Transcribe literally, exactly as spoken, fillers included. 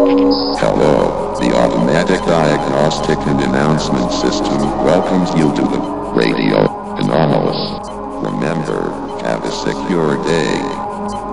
Hello, the automatic diagnostic and announcement system welcomes you to the Radio Anomalous. Remember, have a secure day.